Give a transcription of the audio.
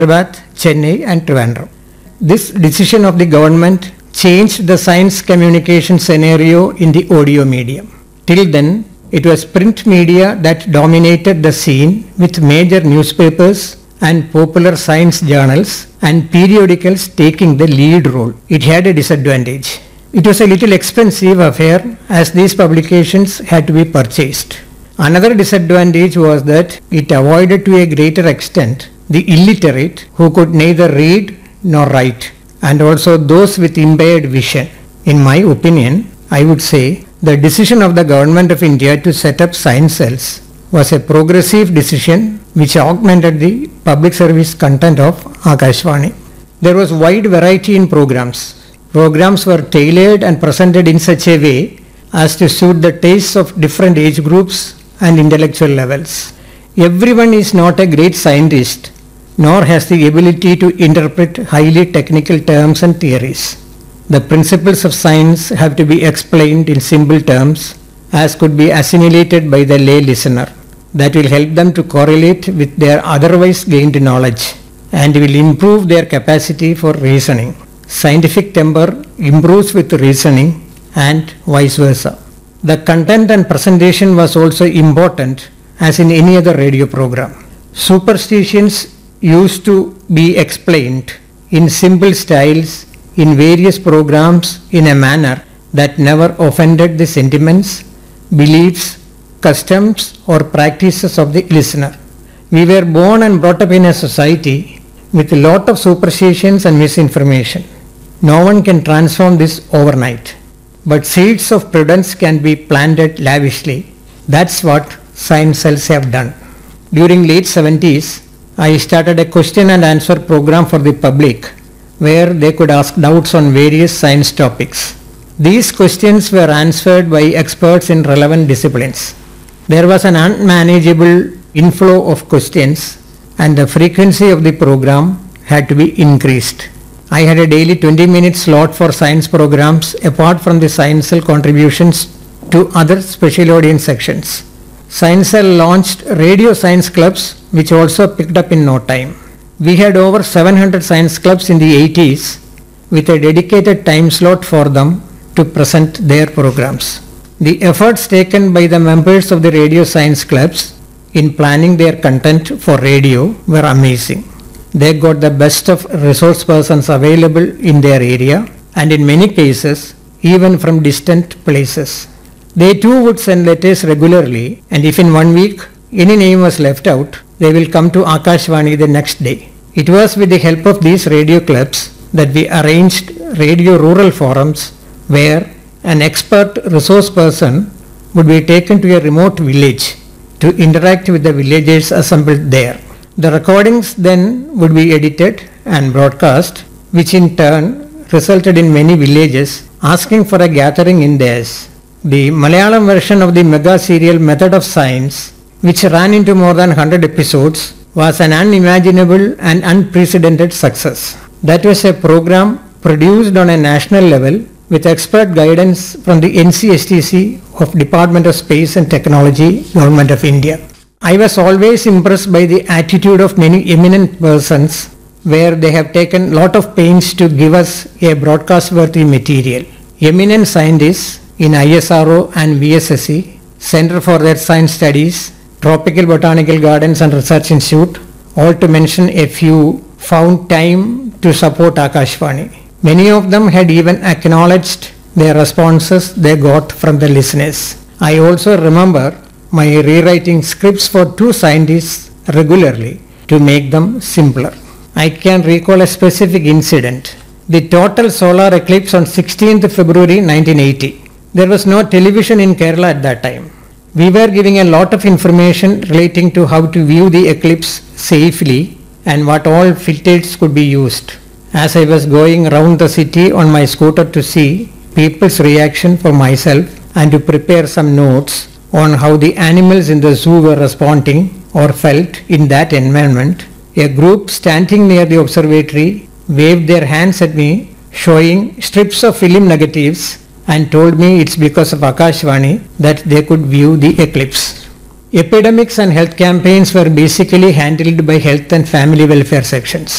Hyderabad, Chennai and Trivandrum. This decision of the government changed the science communication scenario in the audio medium. Till then, it was print media that dominated the scene with major newspapers and popular science journals and periodicals taking the lead role. It had a disadvantage. It was a little expensive affair as these publications had to be purchased. Another disadvantage was that it avoided to a greater extent the illiterate who could neither read nor write, and also those with impaired vision. In my opinion, I would say the decision of the Government of India to set up science cells was a progressive decision which augmented the public service content of Akashvani. There was wide variety in programs. Programs were tailored and presented in such a way as to suit the tastes of different age groups and intellectual levels. Everyone is not a great scientist, nor has the ability to interpret highly technical terms and theories. The principles of science have to be explained in simple terms as could be assimilated by the lay listener. That will help them to correlate with their otherwise gained knowledge and will improve their capacity for reasoning. Scientific temper improves with reasoning and vice versa. The content and presentation was also important as in any other radio program. Superstitions used to be explained in simple styles in various programs in a manner that never offended the sentiments, beliefs, customs or practices of the listener. We were born and brought up in a society with a lot of superstitions and misinformation. No one can transform this overnight, but seeds of prudence can be planted lavishly. That's what science cells have done. During late 70s, I started a question and answer program for the public where they could ask doubts on various science topics. These questions were answered by experts in relevant disciplines. There was an unmanageable inflow of questions and the frequency of the program had to be increased. I had a daily 20-minute slot for science programs apart from the Science Cell contributions to other special audience sections. Science Cell launched radio science clubs which also picked up in no time. We had over 700 science clubs in the 80s with a dedicated time slot for them to present their programs. The efforts taken by the members of the radio science clubs in planning their content for radio were amazing. They got the best of resource persons available in their area and in many cases even from distant places. They too would send letters regularly, and if in 1 week any name was left out, they will come to Akashvani the next day. It was with the help of these radio clubs that we arranged radio rural forums where an expert resource person would be taken to a remote village to interact with the villagers assembled there. The recordings then would be edited and broadcast, which in turn resulted in many villages asking for a gathering in theirs. The Malayalam version of the mega serial Method of Science, which ran into more than 100 episodes, was an unimaginable and unprecedented success. That was a program produced on a national level with expert guidance from the NCSTC of Department of Space and Technology, Government of India. I was always impressed by the attitude of many eminent persons where they have taken lot of pains to give us a broadcast-worthy material. Eminent scientists in ISRO and VSSC, Center for Earth Science Studies, Tropical Botanical Gardens and Research Institute, all to mention a few, found time to support Akashvani. Many of them had even acknowledged their responses they got from the listeners. I also remember my rewriting scripts for 2 scientists regularly to make them simpler. I can recall a specific incident. The total solar eclipse on 16th February 1980. There was no television in Kerala at that time. We were giving a lot of information relating to how to view the eclipse safely and what all filters could be used. As I was going around the city on my scooter to see people's reaction for myself and to prepare some notes on how the animals in the zoo were responding or felt in that environment, a group standing near the observatory waved their hands at me showing strips of film negatives and told me it's because of Akashvani that they could view the eclipse. Epidemics and health campaigns were basically handled by health and family welfare sections.